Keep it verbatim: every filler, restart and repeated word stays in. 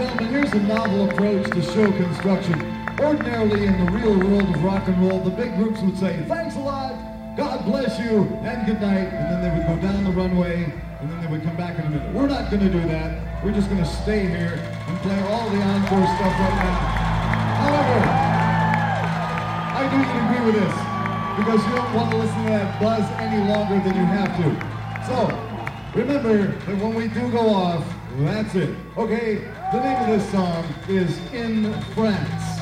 gentlemen, here's a novel approach to show construction. Ordinarily, in the real world of rock and roll, the big groups would say, thanks a lot, God bless you, and good night, and then they would go down the runway, and then they would come back in a minute. We're not going to do that. We're just going to stay here and play all the encore stuff right now. However, I do agree with this, because you don't want to listen to that buzz any longer than you have to. So, remember that when we do go off, that's it. Okay, the name of this song is In France.